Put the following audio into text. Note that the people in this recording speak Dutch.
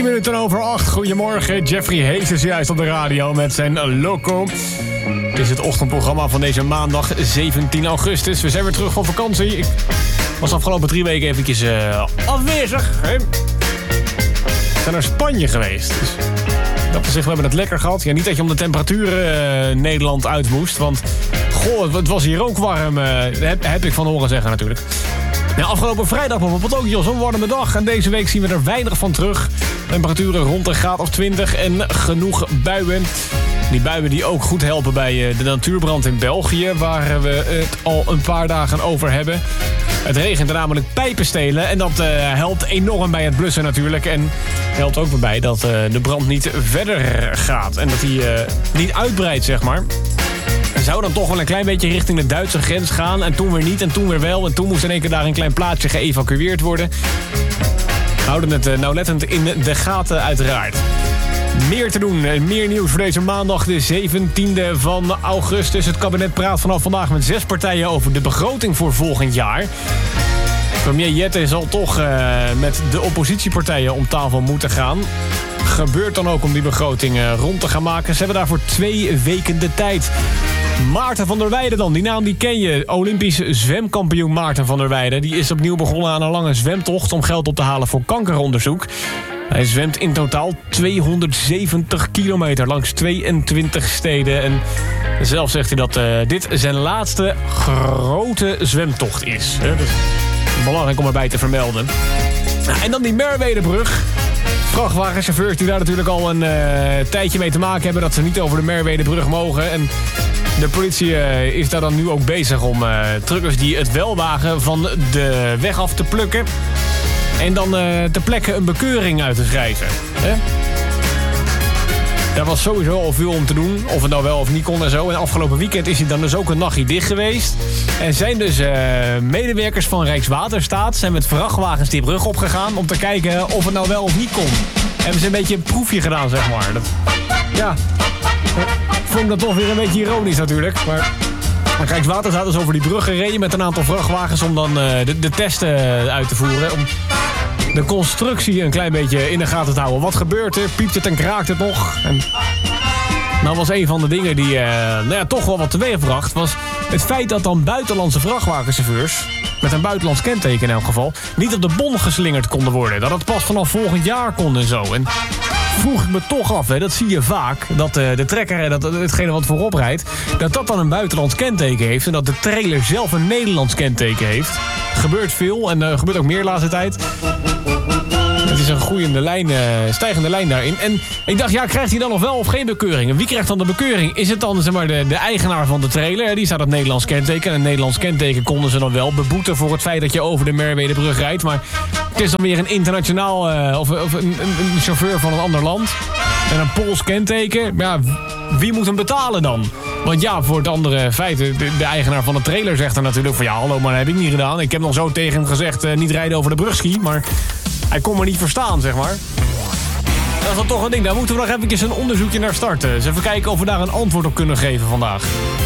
7:10. Goedemorgen, Jeffrey Hees is juist op de radio met zijn Loco. Het is het ochtendprogramma van deze maandag 17 augustus. We zijn weer terug van vakantie. Ik was afgelopen 3 weken eventjes afwezig. We zijn naar Spanje geweest. Dus dat we hebben het lekker gehad. Ja, niet dat je om de temperaturen Nederland uit moest. Want het was hier ook warm. Heb ik van horen zeggen natuurlijk. Nou, afgelopen vrijdag bijvoorbeeld ook, Jos, een warme dag. En deze week zien we er weinig van terug. Temperaturen rond een graad of 20 en genoeg buien. Die buien die ook goed helpen bij de natuurbrand in België, waar we het al een paar dagen over hebben. Het regent er namelijk pijpen stelen en dat helpt enorm bij het blussen natuurlijk. En helpt ook bij dat de brand niet verder gaat en dat hij niet uitbreidt, zeg maar. Zou dan toch wel een klein beetje richting de Duitse grens gaan. En toen weer niet en toen weer wel. En toen moest in één keer daar een klein plaatsje geëvacueerd worden. We houden het nauwlettend in de gaten uiteraard. Meer te doen, meer nieuws voor deze maandag, de 17e van augustus. Het kabinet praat vanaf vandaag met 6 partijen over de begroting voor volgend jaar. Premier Jette zal toch met de oppositiepartijen om tafel moeten gaan. Gebeurt dan ook om die begroting rond te gaan maken. Ze hebben daarvoor 2 weken de tijd. Maarten van der Weijden dan, die naam die ken je. Olympisch zwemkampioen Maarten van der Weijden. Die is opnieuw begonnen aan een lange zwemtocht om geld op te halen voor kankeronderzoek. Hij zwemt in totaal 270 kilometer langs 22 steden. En zelf zegt hij dat dit zijn laatste grote zwemtocht is. Dus belangrijk om erbij te vermelden. En dan die Merwedebrug. Vrachtwagenchauffeurs die daar natuurlijk al een tijdje mee te maken hebben dat ze niet over de Merwedebrug mogen. En de politie is daar dan nu ook bezig om truckers die het wel wagen van de weg af te plukken. En dan ter plekke een bekeuring uit te schrijven. Daar was sowieso al veel om te doen. Of het nou wel of niet kon en zo. En afgelopen weekend is hij dan dus ook een nachtje dicht geweest. En zijn dus medewerkers van Rijkswaterstaat zijn met vrachtwagens die brug opgegaan om te kijken of het nou wel of niet kon. Hebben ze een beetje een proefje gedaan, zeg maar. Vond ik dat toch weer een beetje ironisch natuurlijk. Maar Rijkswaterstaat is over die brug gereden met een aantal vrachtwagens om dan de testen uit te voeren. Om de constructie een klein beetje in de gaten te houden. Wat gebeurt er? Piept het en kraakt het nog? En nou was een van de dingen die toch wel wat teweegbracht, was het feit dat dan buitenlandse vrachtwagenchauffeurs, met een buitenlands kenteken in elk geval, niet op de bon geslingerd konden worden. Dat het pas vanaf volgend jaar kon en zo. En vroeg ik me toch af, dat zie je vaak, dat de trekker, dat hetgene wat voorop rijdt, dat dan een buitenlands kenteken heeft en dat de trailer zelf een Nederlands kenteken heeft. Gebeurt veel en gebeurt ook meer de laatste tijd. Het is een stijgende lijn daarin. En ik dacht, krijgt hij dan nog wel of geen bekeuring? En wie krijgt dan de bekeuring? Is het dan zeg maar de eigenaar van de trailer? Die staat het Nederlands kenteken. En een Nederlands kenteken konden ze dan wel beboeten voor het feit dat je over de Merwedebrug rijdt. Maar het is dan weer een internationaal of een chauffeur van een ander land. En een Pools kenteken. Ja, wie moet hem betalen dan? Want voor het andere feit, de eigenaar van de trailer zegt dan natuurlijk van hallo, maar dat heb ik niet gedaan. Ik heb nog zo tegen hem gezegd, niet rijden over de brug ski, maar hij kon me niet verstaan, zeg maar. Dat is dan toch een ding. Daar moeten we nog even een onderzoekje naar starten. Dus even kijken of we daar een antwoord op kunnen geven vandaag.